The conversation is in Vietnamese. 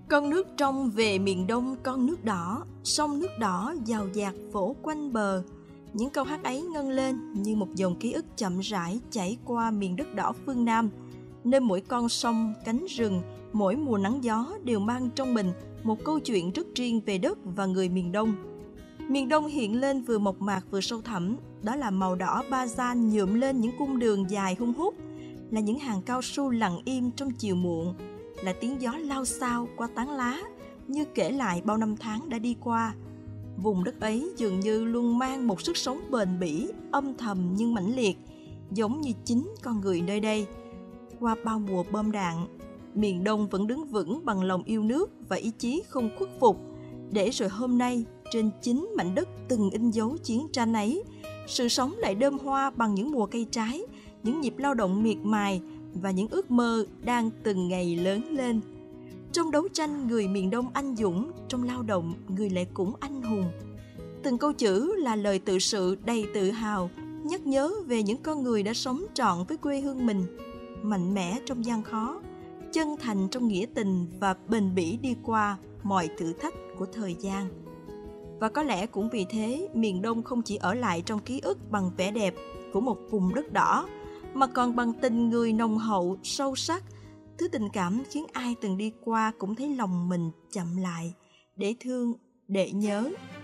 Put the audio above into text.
Con nước trong về miền Đông con nước đỏ, sông nước đỏ dào dạt vỗ quanh bờ. Những câu hát ấy ngân lên như một dòng ký ức chậm rãi chảy qua miền đất đỏ phương Nam, nơi mỗi con sông, cánh rừng, mỗi mùa nắng gió đều mang trong mình một câu chuyện rất riêng về đất và người miền Đông. Miền Đông hiện lên vừa mộc mạc vừa sâu thẳm, đó là màu đỏ bazan nhuộm lên những cung đường dài hun hút, là những hàng cao su lặng im trong chiều muộn, là tiếng gió lao xao qua tán lá như kể lại bao năm tháng đã đi qua. Vùng đất ấy dường như luôn mang một sức sống bền bỉ, âm thầm nhưng mãnh liệt, giống như chính con người nơi đây. Qua bao mùa bom đạn, miền Đông vẫn đứng vững bằng lòng yêu nước và ý chí không khuất phục, để rồi hôm nay trên chính mảnh đất từng in dấu chiến tranh ấy, sự sống lại đơm hoa bằng những mùa cây trái, những nhịp lao động miệt mài và những ước mơ đang từng ngày lớn lên. Trong đấu tranh, người miền Đông anh dũng, trong lao động, người lại cũng anh hùng. Từng câu chữ là lời tự sự đầy tự hào, nhắc nhớ về những con người đã sống trọn với quê hương mình, mạnh mẽ trong gian khó, chân thành trong nghĩa tình và bền bỉ đi qua mọi thử thách của thời gian. Và có lẽ cũng vì thế, miền Đông không chỉ ở lại trong ký ức bằng vẻ đẹp của một vùng đất đỏ, mà còn bằng tình người nồng hậu, sâu sắc, thứ tình cảm khiến ai từng đi qua cũng thấy lòng mình chậm lại, để thương, để nhớ.